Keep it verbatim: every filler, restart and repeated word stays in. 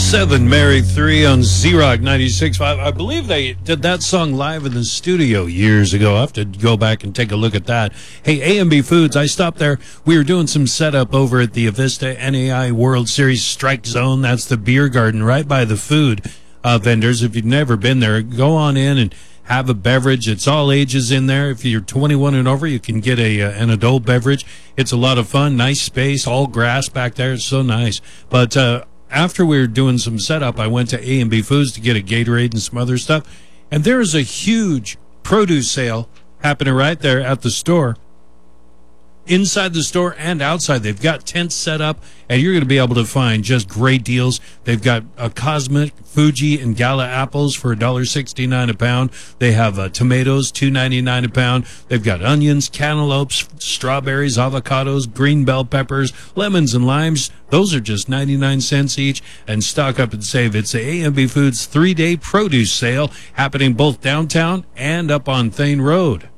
Seven Mary three on Z-Rock ninety-six point five. I believe they did that song live in the studio years ago. I'll have to go back and take a look at that. Hey, A and B Foods, I stopped there. We were doing some setup over at the Avista N A I World Series Strike Zone. That's the beer garden right by the food uh, vendors. If you've never been there, go on in and have a beverage. It's all ages in there. If you're twenty-one and over, you can get a uh, an adult beverage. It's a lot of fun. Nice space, all grass back there. It's so nice. But uh after we were doing some setup, I went to A and B Foods to get a Gatorade and some other stuff. And there is a huge produce sale happening right there at the store. Inside the store and outside, they've got tents set up, and you're going to be able to find just great deals. They've got a Cosmic, Fuji, and Gala apples for one dollar sixty-nine a pound. They have uh, tomatoes, two ninety-nine a pound. They've got onions, cantaloupes, strawberries, avocados, green bell peppers, lemons, and limes. Those are just ninety-nine cents each. And stock up and save. It's the A and B Foods three-day produce sale happening both downtown and up on Thane Road.